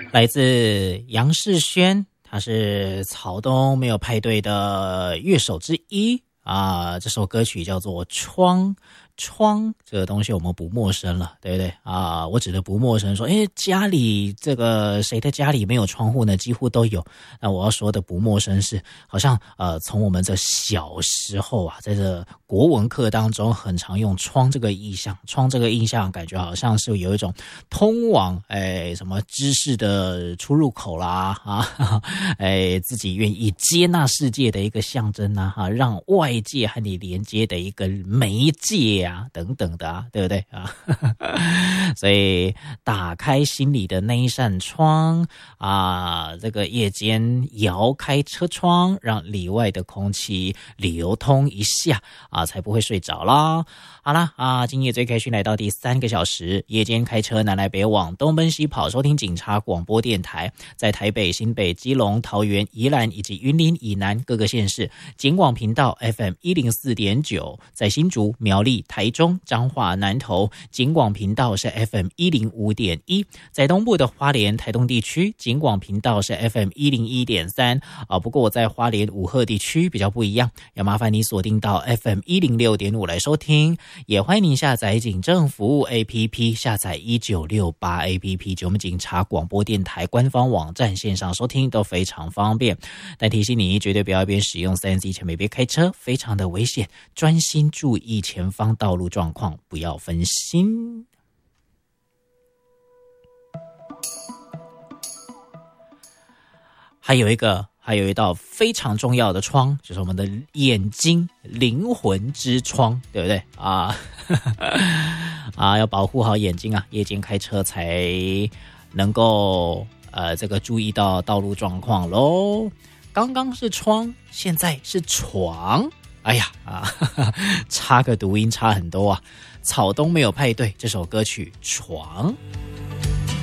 来自杨世轩，他是草东没有派对的乐手之一啊。这首歌曲叫做《窗》。窗这个东西我们不陌生了，对不对啊？我指的不陌生，说，家里这个谁的家里没有窗户呢？几乎都有。那我要说的不陌生是，好像从我们这小时候啊，在这国文课当中，很常用窗这个意象。窗这个意象，感觉好像是有一种通往什么知识的出入口啦啊，自己愿意接纳世界的一个象征啊，让外界和你连接的一个媒介。等等的对不对啊？所以打开心里的那一扇窗啊，这个夜间摇开车窗，让里外的空气流通一下啊，才不会睡着啦。好啦啊，今夜最开心来到第3个小时，夜间开车南来北往，东奔西跑，收听警察广播电台，在台北、新北、基隆、桃园、宜兰以及云林以南各个县市，警广频道 FM104.9， 在新竹、苗栗、台中、彰化、南投，警广频道是 FM105.1， 在东部的花莲、台东地区，警广频道是 FM101.3啊。不过我在花莲五鹤地区比较不一样，要麻烦你锁定到 FM106.5 来收听。也欢迎您下载警政服务 APP， 下载1968 APP 及我们警察广播电台官方网站线上收听都非常方便。但提醒你，绝对不要一边使用 3C 前面别开车，非常的危险，专心注意前方道路状况，不要分心。还有一道非常重要的窗，就是我们的眼睛，灵魂之窗，对不对啊？要保护好眼睛啊，夜间开车才能够这个注意到道路状况咯。刚刚是窗，现在是床。哎呀差个读音差很多啊。草东没有派对这首歌曲《床》。